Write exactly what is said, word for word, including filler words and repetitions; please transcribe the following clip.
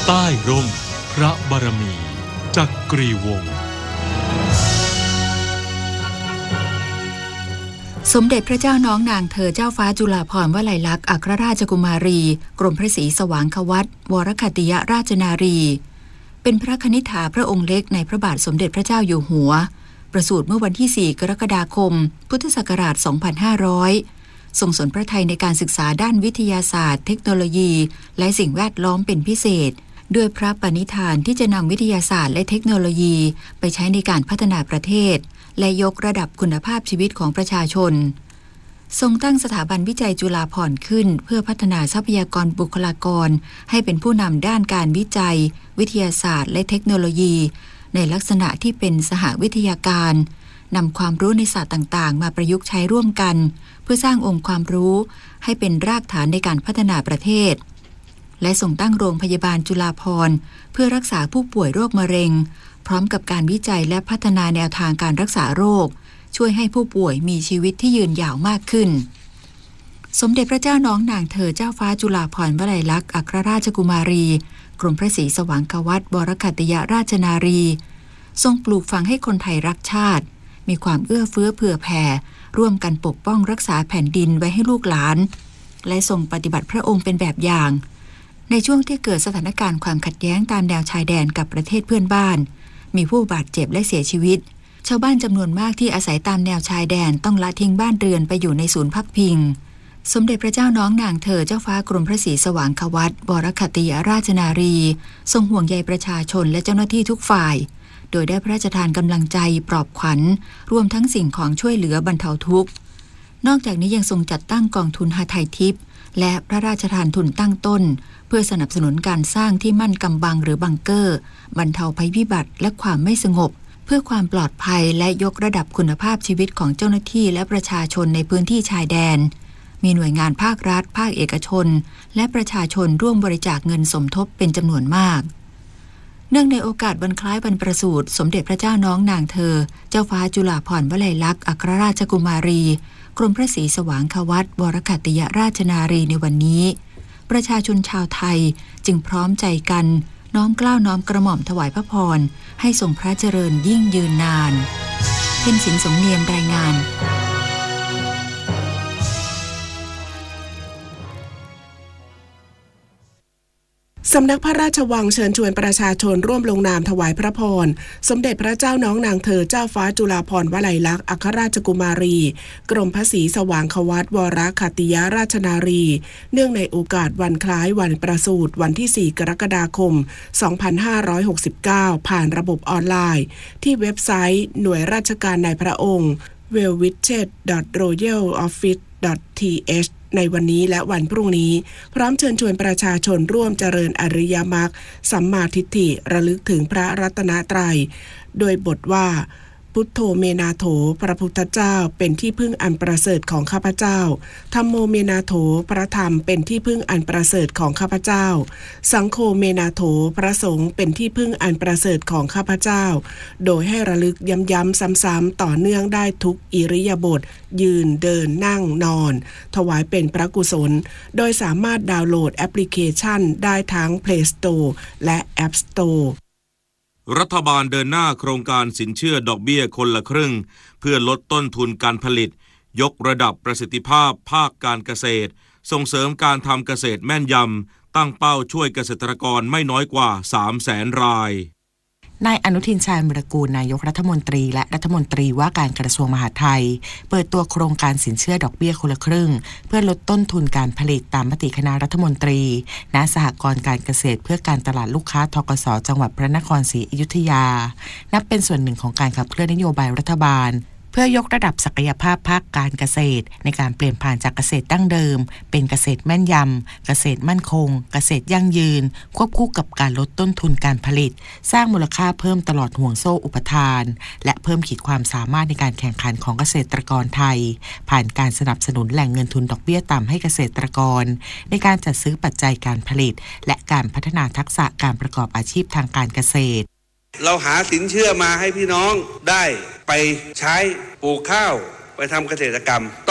ใต้ร่มพระบารมีจักรีวงศ์สมเด็จพระเจ้าน้องนางเธอเจ้าฟ้าจุฬาภรณ์วลัยลักษณ์อัครราชกุมารีกรมพระศรีสว่างควัตรวรคัตติยราชนารีเป็นพระคณิษฐาพระองค์เล็กในพระบาทสมเด็จพระเจ้าอยู่หัวประสูติเมื่อวันที่สี่กรกฎาคมพุทธศักราชสองพันห้าร้อยทรงสนพระทัยในการศึกษาด้านวิทยาศาสตร์เทคโนโลยีและสิ่งแวดล้อมเป็นพิเศษด้วยพระปณิธานที่จะนำวิทยาศาสตร์และเทคโนโลยีไปใช้ในการพัฒนาประเทศและยกระดับคุณภาพชีวิตของประชาชนทรงตั้งสถาบันวิจัยจุฬาภรณ์ขึ้นเพื่อพัฒนาทรัพยากรบุคลากรให้เป็นผู้นำด้านการวิจัยวิทยาศาสตร์และเทคโนโลยีในลักษณะที่เป็นสหวิทยาการนำความรู้ในศาสตร์ต่างๆมาประยุกต์ใช้ร่วมกันเพื่อสร้างองค์ความรู้ให้เป็นรากฐานในการพัฒนาประเทศและส่งตั้งโรงพยาบาลจุฬาภรณ์เพื่อรักษาผู้ป่วยโรคมะเร็งพร้อมกับการวิจัยและพัฒนาแนวทางการรักษาโรคช่วยให้ผู้ป่วยมีชีวิตที่ยืนยาวมากขึ้นสมเด็จพระเจ้าน้องนางเธอเจ้าฟ้าจุฬาภรณ์วลัยลักษณ์อัครราชกุมารีกรมพระศรีสว่างควัตรวรคัตติยราชนารีทรงปลูกฝังให้คนไทยรักชาติมีความเอื้อเฟื้อเผื่อแผ่ร่วมกันปกป้องรักษาแผ่นดินไว้ให้ลูกหลานและทรงปฏิบัติพระองค์เป็นแบบอย่างในช่วงที่เกิดสถานการณ์ความขัดแย้งตามแนวชายแดนกับประเทศเพื่อนบ้านมีผู้บาดเจ็บและเสียชีวิตชาวบ้านจำนวนมากที่อาศัยตามแนวชายแดนต้องละทิ้งบ้านเรือนไปอยู่ในศูนย์พักพิงสมเด็จพระเจ้าน้องนางเธอเจ้าฟ้ากรมพระศรีสว่างควัตรวรคัตติยราชนารีทรงห่วงใยประชาชนและเจ้าหน้าที่ทุกฝ่ายโดยได้พระราชทานกำลังใจปลอบขวัญรวมทั้งสิ่งของช่วยเหลือบรรเทาทุกข์นอกจากนี้ยังทรงจัดตั้งกองทุนหทัยทิพย์และพระราชทานทุนตั้งต้นเพื่อสนับสนุนการสร้างที่มั่นกำบังหรือบังเกอร์บรรเทาภัยพิบัติและความไม่สงบเพื่อความปลอดภัยและยกระดับคุณภาพชีวิตของเจ้าหน้าที่และประชาชนในพื้นที่ชายแดนมีหน่วยงานภาครัฐภาคเอกชนและประชาชนร่วมบริจาคเงินสมทบเป็นจำนวนมากเนื่องในโอกาสวันคล้ายวันประสูติสมเด็จพระเจ้าน้องนางเธอเจ้าฟ้าจุฬาภรณ์วลัยลักษณ์อัครราชกุมารีกรมพระศรีสว่างควัตรวรคัตติยราชนารีในวันนี้ประชาชนชาวไทยจึงพร้อมใจกันน้อมเกล้าน้อมกระหม่อมถวายพระพรให้ทรงพระเจริญยิ่งยืนนานเพ็ญศิลป์สมเนียมรายงานสำนักพระราชวังเชิญชวนประชาชนร่วมลงนามถวายพระพรสมเด็จพระเจ้าน้องนางเธอเจ้าฟ้าจุฬาภรณ์วลัยลักษณ์อัครราชกุมารีกรมพระศรีสว่างควัตรวรคัตติยราชนารีเนื่องในโอกาสวันคล้ายวันประสูติวันที่สี่กรกฎาคมสองพันห้าร้อยหกสิบเก้าผ่านระบบออนไลน์ที่เว็บไซต์หน่วยราชการในพระองค์ ดับเบิลยู ดับเบิลยู ดับเบิลยู ดอท รอยัล ออฟฟิศ ดอท ที เอช ในวันนี้และวันพรุ่งนี้พร้อมเชิญชวนประชาชนร่วมเจริญอริยมรรคสัมมาทิฏฐิระลึกถึงพระรัตนตรัยโดยบทว่าพุทโธเมนาโถพระพุทธเจ้าเป็นที่พึ่งอันประเสริฐของข้าพเจ้าธัมโมเมนาโถพระธรรมเป็นที่พึ่งอันประเสริฐของข้าพเจ้าสังโฆเมนาโถพระสงฆ์เป็นที่พึ่งอันประเสริฐของข้าพเจ้าโดยให้ระลึกย้ำๆซ้ำๆต่อเนื่องได้ทุกอิริยาบถยืนเดินนั่งนอนถวายเป็นพระกุศลโดยสามารถดาวน์โหลดแอปพลิเคชันได้ทั้ง Play Store และ App Store รัฐบาลเดินหน้าโครงการสินเชื่อดอกเบี้ยคนละครึ่งเพื่อลดต้นทุนการผลิตยกระดับประสิทธิภาพภาคการเกษตรส่งเสริมการทำเกษตรแม่นยำตั้งเป้าช่วยเกษตรกรไม่น้อยกว่า สามแสน รายนายอนุทินชาญวิรากูลนายกรัฐมนตรีและรัฐมนตรีว่าการกระทรวงมหาดไทยเปิดตัวโครงการสินเชื่อดอกเบี้ยคนละครึ่งเพื่อลดต้นทุนการผลิตตามมติคณะรัฐมนตรีณสหกรณ์การเกษตรเพื่อการตลาดลูกค้าธกส.จังหวัดพระนครศรีอยุธยานับเป็นส่วนหนึ่งของการขับเคลื่อนนโยบายรัฐบาลเพื่อยกระดับศักยภาพภาคการเกษตรในการเปลี่ยนผ่านจากเกษตรดั้งเดิมเป็นเกษตรแม่นยำเกษตรมั่นคงเกษตรยั่งยืนควบคู่กับการลดต้นทุนการผลิตสร้างมูลค่าเพิ่มตลอดห่วงโซ่อุปทานและเพิ่มขีดความสามารถในการแข่งขันของเกษตรกรไทยผ่านการสนับสนุนแหล่งเงินทุนดอกเบี้ยต่ำให้เกษตรกรในการจัดซื้อปัจจัยการผลิตและการพัฒนาทักษะการประกอบอาชีพทางการเกษตรเราหาสินเชื่อมาให้พี่น้องได้ไปใช้ปลูกข้าวไปทำเกษตรกรรม